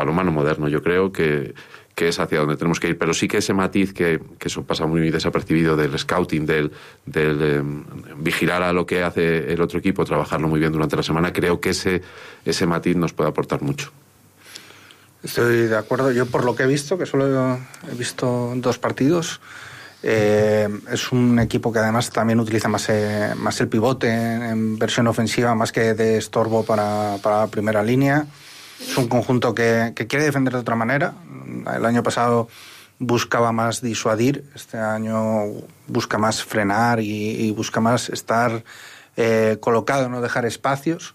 balonmano moderno. Yo creo que es hacia donde tenemos que ir, pero sí que ese matiz que eso pasa muy desapercibido del scouting, del vigilar a lo que hace el otro equipo, trabajarlo muy bien durante la semana, creo que ese matiz nos puede aportar mucho. Estoy de acuerdo. Yo, por lo que he visto, que solo he visto 2 partidos, es un equipo que además también utiliza más el pivote en versión ofensiva, más que de estorbo para la primera línea. Es un conjunto que quiere defender de otra manera. El año pasado buscaba más disuadir, este año busca más frenar y busca más estar colocado, no dejar espacios.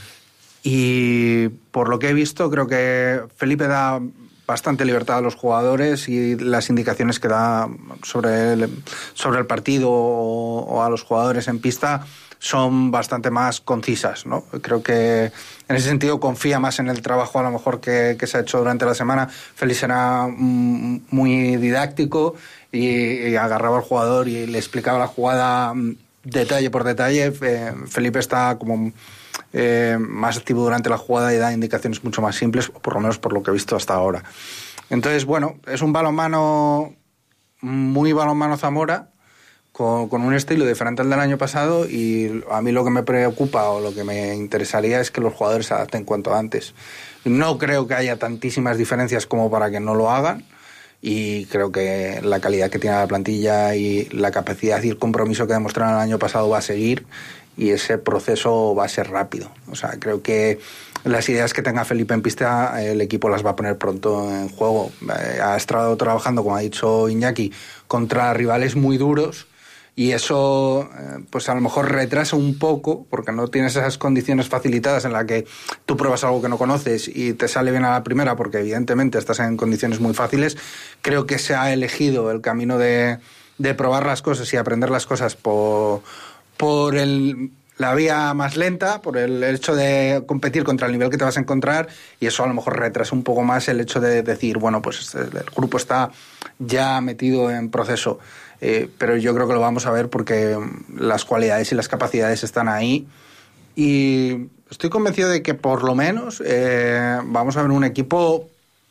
Y por lo que he visto, creo que Felipe da bastante libertad a los jugadores y las indicaciones que da sobre el partido o a los jugadores en pista son bastante más concisas, ¿no? Creo que en ese sentido confía más en el trabajo a lo mejor que se ha hecho durante la semana. Félix era muy didáctico y agarraba al jugador y le explicaba la jugada detalle por detalle. Felipe está como más activo durante la jugada y da indicaciones mucho más simples, por lo menos por lo que he visto hasta ahora. Entonces, bueno, es un balonmano muy balonmano Zamora, con un estilo diferente al del año pasado, y a mí lo que me preocupa o lo que me interesaría es que los jugadores se adapten cuanto antes. No creo que haya tantísimas diferencias como para que no lo hagan, y creo que la calidad que tiene la plantilla y la capacidad y el compromiso que demostraron el año pasado va a seguir, y ese proceso va a ser rápido. O sea, creo que las ideas que tenga Felipe en pista, el equipo las va a poner pronto en juego. Ha estado trabajando, como ha dicho Iñaki, contra rivales muy duros, y eso pues a lo mejor retrasa un poco, porque no tienes esas condiciones facilitadas en las que tú pruebas algo que no conoces y te sale bien a la primera, porque evidentemente estás en condiciones muy fáciles. Creo que se ha elegido el camino de probar las cosas y aprender las cosas por la vía más lenta, por el hecho de competir contra el nivel que te vas a encontrar, y eso a lo mejor retrasa un poco más el hecho de decir, bueno, pues el grupo está ya metido en proceso. Pero yo creo que lo vamos a ver porque las cualidades y las capacidades están ahí, y estoy convencido de que por lo menos vamos a ver un equipo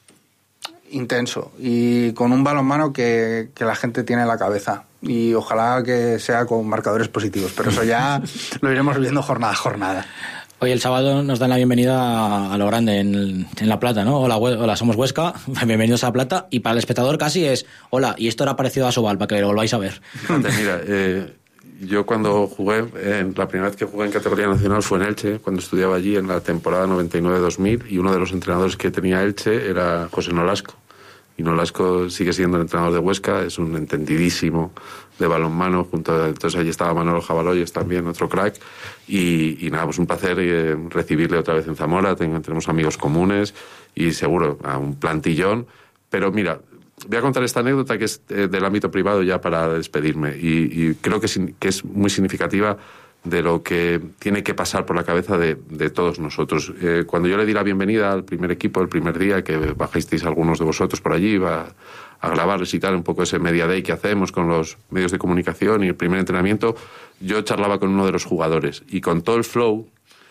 intenso y con un balonmano que la gente tiene en la cabeza, y ojalá que sea con marcadores positivos, pero eso ya lo iremos viendo jornada a jornada. Hoy el sábado nos dan la bienvenida a lo grande en La Plata, ¿no? Hola, somos Huesca, bienvenidos a La Plata, y para el espectador casi es, hola, y esto era parecido a Sobal, para que lo volváis a ver. Fíjate, mira, yo cuando jugué, la primera vez que jugué en categoría nacional fue en Elche, cuando estudiaba allí en la temporada 99-2000, y uno de los entrenadores que tenía Elche era José Nolasco. Y Nolasco sigue siendo el entrenador de Huesca, es un entendidísimo de balonmano, entonces allí estaba Manolo Jabaloyes también, otro crack, y nada, pues un placer recibirle otra vez en Zamora. Tenemos amigos comunes y seguro a un plantillón. Pero mira, voy a contar esta anécdota que es del ámbito privado ya para despedirme, y creo que es muy significativa de lo que tiene que pasar por la cabeza de todos nosotros. Cuando yo le di la bienvenida al primer equipo el primer día, que bajasteis algunos de vosotros por allí, iba a grabarles y tal, un poco ese media day que hacemos con los medios de comunicación y el primer entrenamiento, yo charlaba con uno de los jugadores, y con todo el flow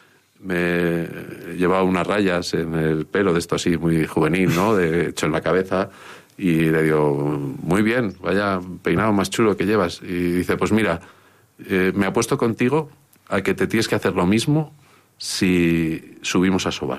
me llevaba unas rayas en el pelo, de esto así muy juvenil, ¿no?, de hecho en la cabeza, y le digo, muy bien, vaya peinado más chulo que llevas. Y dice, pues mira, me apuesto contigo a que te tienes que hacer lo mismo si subimos a Sobal.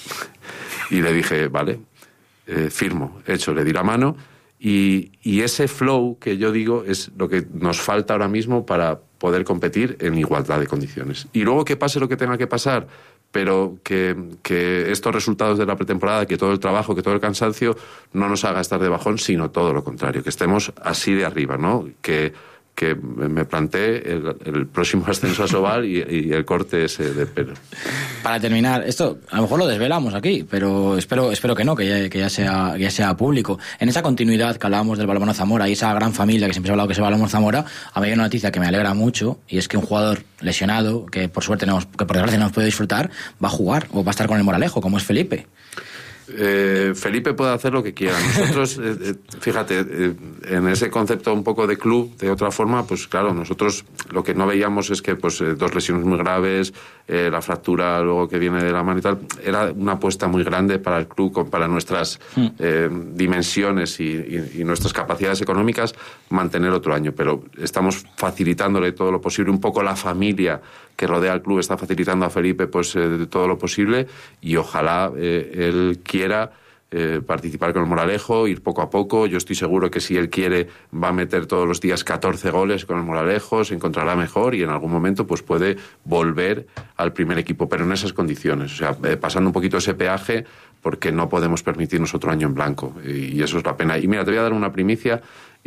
Y le dije, vale, firmo, hecho, le di la mano, y ese flow que yo digo es lo que nos falta ahora mismo para poder competir en igualdad de condiciones. Y luego que pase lo que tenga que pasar, pero que estos resultados de la pretemporada, que todo el trabajo, que todo el cansancio no nos haga estar de bajón, sino todo lo contrario, que estemos así de arriba, ¿no? Que me planteé el próximo ascenso a Sobal y el corte ese de pelo. Para terminar, esto a lo mejor lo desvelamos aquí, pero espero que no, que ya sea público. En esa continuidad que hablábamos del balonmano Zamora y esa gran familia que siempre se ha hablado que es el balonmano Zamora, a mí hay una noticia que me alegra mucho, y es que un jugador lesionado, que por suerte que por desgracia no hemos podido disfrutar, va a jugar o va a estar con el Moralejo, como es Felipe. Felipe puede hacer lo que quiera. Nosotros, fíjate, en ese concepto un poco de club, de otra forma, pues claro, nosotros lo que no veíamos es que pues 2 lesiones muy graves, la fractura luego que viene de la mano y tal, era una apuesta muy grande para el club, para nuestras dimensiones y nuestras capacidades económicas, mantener otro año. Pero estamos facilitándole todo lo posible, un poco la familia que rodea al club está facilitando a Felipe pues todo lo posible, y ojalá él quiera participar con el Moralejo, ir poco a poco. Yo estoy seguro que si él quiere va a meter todos los días 14 goles con el Moralejo, se encontrará mejor y en algún momento pues puede volver al primer equipo, pero en esas condiciones, o sea, pasando un poquito ese peaje, porque no podemos permitirnos otro año en blanco, y eso es la pena. Y mira, te voy a dar una primicia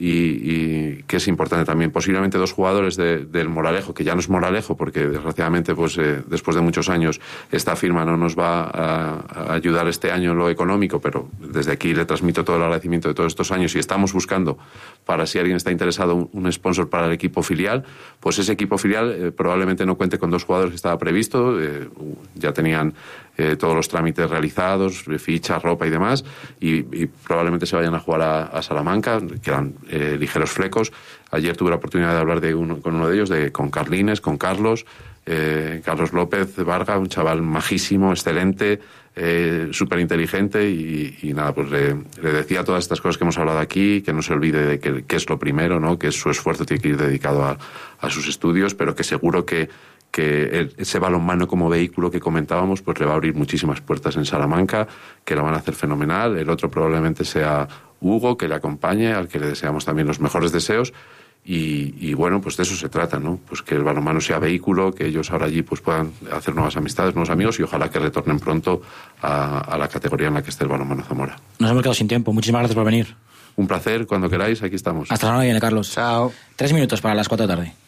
y que es importante también. Posiblemente 2 jugadores del Moralejo, que ya no es Moralejo porque desgraciadamente pues después de muchos años esta firma no nos va a ayudar este año en lo económico, pero desde aquí le transmito todo el agradecimiento de todos estos años, y estamos buscando, para si alguien está interesado, un sponsor para el equipo filial. Pues ese equipo filial probablemente no cuente con 2 jugadores que estaba previsto, ya tenían todos los trámites realizados, ficha, ropa y demás, y probablemente se vayan a jugar a Salamanca, que eran ligeros flecos. Ayer tuve la oportunidad de hablar con uno de ellos, con Carlines, con Carlos López Varga, un chaval majísimo, excelente, súper inteligente, y nada, pues le decía todas estas cosas que hemos hablado aquí, que no se olvide de que es lo primero, ¿no? Que su esfuerzo tiene que ir dedicado a sus estudios, pero que seguro que ese balonmano como vehículo que comentábamos pues le va a abrir muchísimas puertas en Salamanca, que lo van a hacer fenomenal. El otro probablemente sea Hugo, que le acompañe, al que le deseamos también los mejores deseos, y bueno, pues de eso se trata, ¿no? Pues que el balonmano sea vehículo, que ellos ahora allí pues puedan hacer nuevas amistades, nuevos amigos, y ojalá que retornen pronto a la categoría en la que esté el balonmano Zamora. Nos hemos quedado sin tiempo, muchísimas gracias por venir. Un placer, cuando queráis, aquí estamos. Hasta la semana que viene, Carlos. Chao. 3 minutos para las 4 de la tarde.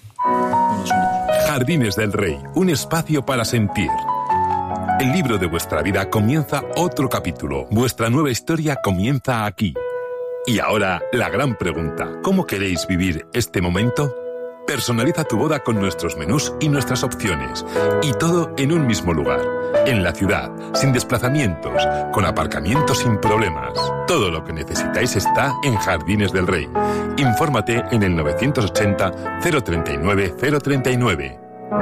Jardines del Rey, un espacio para sentir. El libro de vuestra vida comienza otro capítulo. Vuestra nueva historia comienza aquí. Y ahora, la gran pregunta. ¿Cómo queréis vivir este momento? Personaliza tu boda con nuestros menús y nuestras opciones. Y todo en un mismo lugar. En la ciudad, sin desplazamientos, con aparcamiento sin problemas. Todo lo que necesitáis está en Jardines del Rey. Infórmate en el 980 039 039.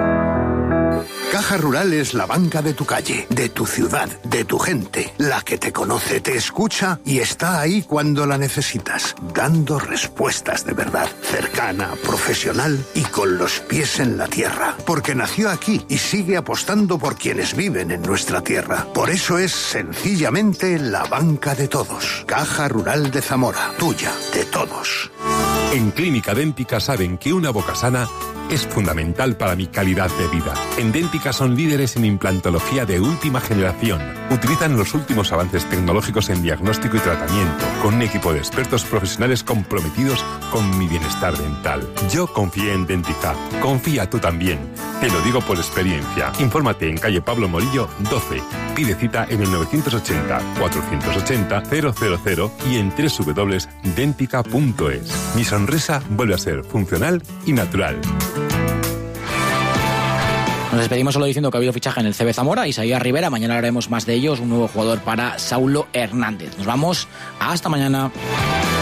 Caja Rural es la banca de tu calle, de tu ciudad, de tu gente, la que te conoce, te escucha y está ahí cuando la necesitas, dando respuestas de verdad, cercana, profesional y con los pies en la tierra, porque nació aquí y sigue apostando por quienes viven en nuestra tierra. Por eso es sencillamente la banca de todos. Caja Rural de Zamora, tuya, de todos. En Clínica Dẹ́ntica saben que una boca sana es fundamental para mi calidad de vida. En Dẹ́ntica son líderes en implantología de última generación. Utilizan los últimos avances tecnológicos en diagnóstico y tratamiento, con un equipo de expertos profesionales comprometidos con mi bienestar dental. Yo confié en Dẹ́ntica. Confía tú también. Te lo digo por experiencia. Infórmate en calle Pablo Morillo 12. Pide cita en el 980 480 000 y en www.dentica.es. Mi sonrisa vuelve a ser funcional y natural. Nos despedimos solo diciendo que ha habido fichaje en el CB Zamora y Isaías Rivera. Mañana haremos más de ellos, un nuevo jugador para Saulo Hernández. Nos vamos, hasta mañana.